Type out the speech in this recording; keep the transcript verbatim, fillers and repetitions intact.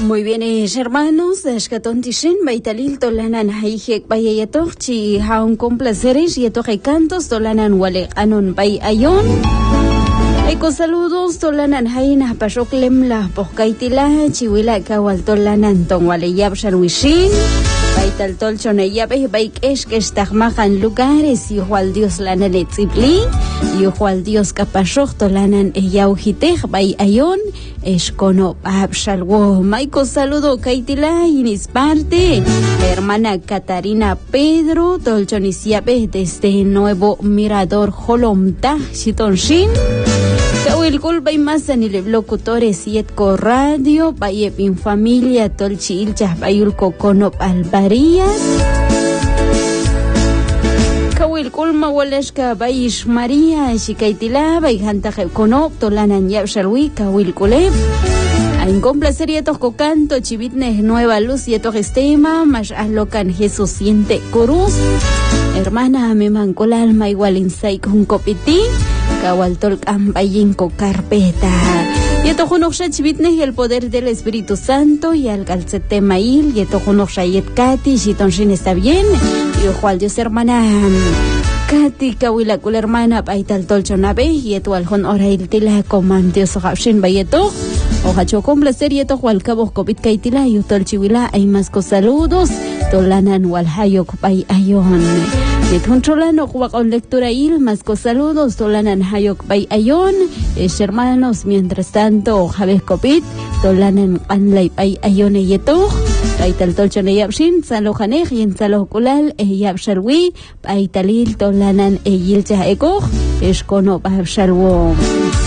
Muy bien, eh, hermanos, Ashkaton Tishin, Baitalil, Tolanan, Haijek, Bayayatok, Chi, Haun Complaceres, Yatoje Cantos, Tolanan, Wale, Anon, Bay Ayon. Eco saludos, Tolanan, Haina, Pashok Lemla, Pocaitila, Chihuila, Kawal, Tolanan, Ton, Wale, Yab, Sharwishin. Baital Tolchon, Yabe, Baikesh, que estagmajan lugares, y Jual Dios Lanan, Etzipli, y Jual Dios Capashok, Tolanan, Eyaujitej, Bay Ayon. Escono Abshalwo, Maiko saludo Kaitila Inis parte, hermana Catarina Pedro, Tolchonisiabe desde Nuevo Mirador Holomta, Shitonshin, Kawil Kulbay Masan y locutores Yetco Radio, Bayepin Familia, Tolchi Ilchas Bayulco Conop Alvarías. Kawil kulma walashka bayish Maria shikaitila bayhanta konop tolanan yabshalwi kawil kuleb en complacería toco canto chivitne nueva luz y toque estema más alocan Jesús siente cruz hermana me mancó el alma igual insai con copiti kawal tolkan bayinko carpeta y toco noksha chivitne el poder del Espíritu Santo y al calcete mail y toco noksha yetkati shitonshin está bien. Jual Dios hermana Kati Kawila kul hermana Paital Tolchonabe y etu aljon orail tila coman Dios Hapshin Bayeto Ojacho con placer y eto Jual Cabo Copit Kaitila y Utolchiwila hay más saludos Tolanan Walhayok Bay Ayon Yetuncholano Juak con lectura il más saludos Tolanan Hayok Bay Ayon es hermanos mientras tanto Javes Copit Tolanan Anlay Bay Ayon y eto Paital Tolchon e Yapshin, Salo Hanej, y en Salo Kulal, e Yapshalwi, Paitalil Tolanan e Yilcha Eko, Escono Babshalwo.